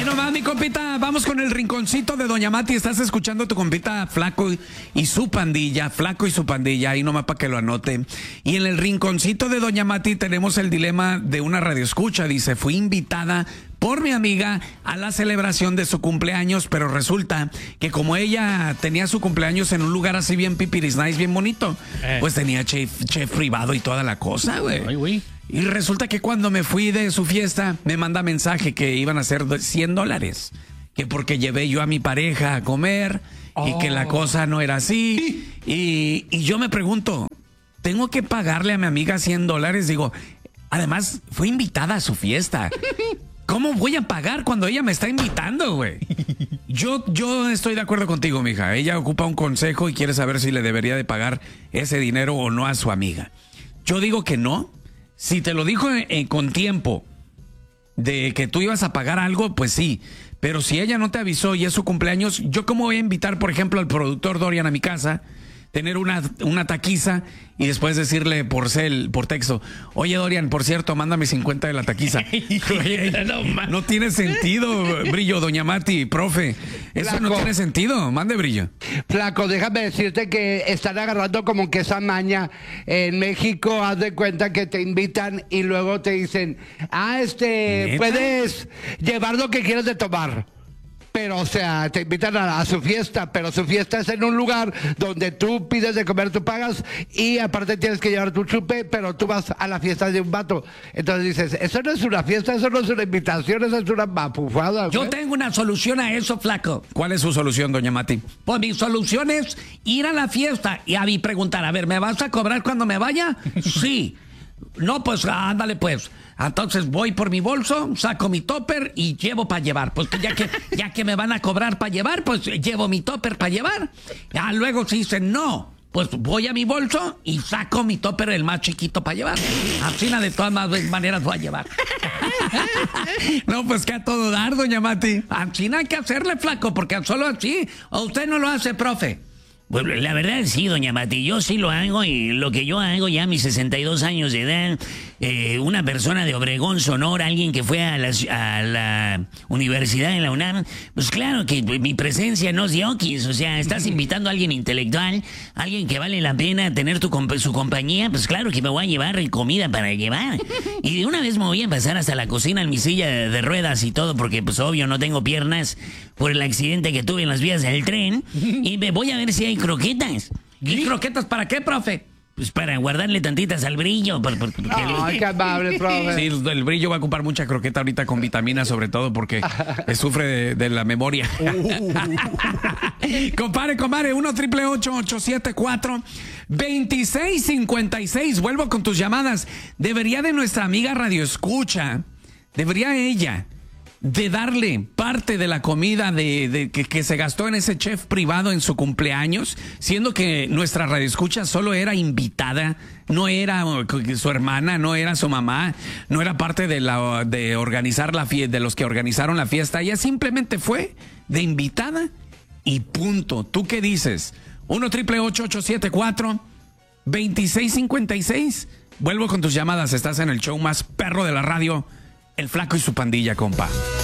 Ay, nomás, mi compita, vamos con el rinconcito de Doña Mati. Estás escuchando a tu compita Flaco y su pandilla, Flaco y su pandilla, ahí nomás para que lo anote. Y en el rinconcito de Doña Mati tenemos el dilema de una radioescucha. Dice, fui invitada por mi amiga a la celebración de su cumpleaños, pero resulta que como ella tenía su cumpleaños en un lugar así bien pipiris nice, bien bonito, pues tenía chef privado y toda la cosa, güey. Ay, güey. Y resulta que cuando me fui de su fiesta, me manda mensaje que iban a ser $100. Que porque llevé yo a mi pareja a comer y que la cosa no era así. Y yo me pregunto, ¿tengo que pagarle a mi amiga $100? Digo, además, fue invitada a su fiesta. ¿Cómo voy a pagar cuando ella me está invitando, güey? Yo estoy de acuerdo contigo, mija. Ella ocupa un consejo y quiere saber si le debería de pagar ese dinero o no a su amiga. Yo digo que no. Si te lo dijo con tiempo de que tú ibas a pagar algo, pues sí. Pero si ella no te avisó y es su cumpleaños, ¿yo cómo voy a invitar, por ejemplo, al productor Dorian a mi casa, tener una taquiza y después decirle por texto, oye, Dorian, por cierto, mándame 50 de la taquiza? Oye, no tiene sentido, Brillo, Doña Mati, profe. Eso Flaco, no tiene sentido. Mande, Brillo. Flaco, déjame decirte que están agarrando como que esa maña. En México, haz de cuenta que te invitan y luego te dicen, ¿neta? Puedes llevar lo que quieras de tomar. Pero, o sea, te invitan a su fiesta, pero su fiesta es en un lugar donde tú pides de comer, tú pagas y aparte tienes que llevar tu chupe, pero tú vas a la fiesta de un vato. Entonces dices, eso no es una fiesta, eso no es una invitación, eso es una mapufada. Yo tengo una solución a eso, Flaco. ¿Cuál es su solución, Doña Mati? Pues mi solución es ir a la fiesta y a mí preguntar, a ver, ¿me vas a cobrar cuando me vaya? Sí. No, pues ándale pues. Entonces voy por mi bolso, saco mi topper y llevo para llevar. Pues ya que me van a cobrar para llevar, pues llevo mi topper para llevar. Ya luego si dicen no, pues voy a mi bolso y saco mi topper el más chiquito para llevar. Así de todas maneras voy a llevar. No, pues que a todo dar, Doña Mati. Así no hay que hacerle, Flaco, porque solo así. ¿O usted no lo hace, profe? Bueno, la verdad sí, Doña Mati, yo sí lo hago y lo que yo hago ya a mis 62 años de edad, una persona de Obregón, Sonora, alguien que fue a la universidad en la UNAM, pues claro que mi presencia no es de okis, o sea, estás invitando a alguien intelectual, alguien que vale la pena tener su compañía, pues claro que me voy a llevar comida para llevar. Y de una vez me voy a pasar hasta la cocina en mi silla de ruedas y todo, porque pues obvio no tengo piernas por el accidente que tuve en las vías del tren, y me voy a ver si hay croquetas. ¿Y croquetas para qué, profe? Pues para guardarle tantitas al Brillo. Ay, qué amable, profe. Sí, el Brillo va a ocupar mucha croqueta ahorita con vitaminas, sobre todo porque sufre de la memoria. Compadre, 1-888-874-2656. Vuelvo con tus llamadas. Debería de nuestra amiga Radio Escucha, debería ella de darle parte de la comida que se gastó en ese chef privado en su cumpleaños, siendo que nuestra radioescucha solo era invitada, no era su hermana, no era su mamá, no era parte de organizar la fiesta, de los que organizaron la fiesta. Ella simplemente fue de invitada y punto. ¿Tú qué dices? 1-888-874-2656. Vuelvo con tus llamadas. Estás en el show más perro de la radio, El Flaco y su pandilla, compa.